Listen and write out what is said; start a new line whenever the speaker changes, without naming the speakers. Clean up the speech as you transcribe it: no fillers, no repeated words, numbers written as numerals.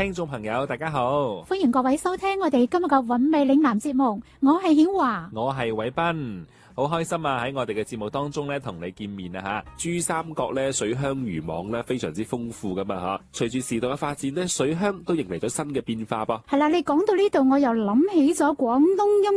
聽眾朋友大家好，
歡迎各位收聽我哋今日嘅韻味嶺南節目，我係顯華，
我係偉斌。好開心啊！喺我哋嘅節目當中咧，同你見面啊吓！珠三角咧水鄉漁網咧非常之豐富噶嘛吓，隨住時代嘅發展咧，水鄉都迎嚟咗新嘅變化噃。
係啦，你講到呢度，我又諗起咗廣東音